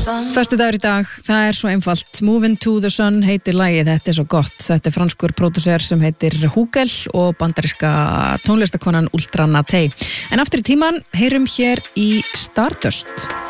Föstudagur í dag, það svo einfalt. Moving to the Sun heitir lagið, þetta svo gott. Þetta franskur pródúser sem heitir Hugel og bandaríska tónlistakonan Ultra Naté. En aftur í tíman, heyrum hér í Stardust.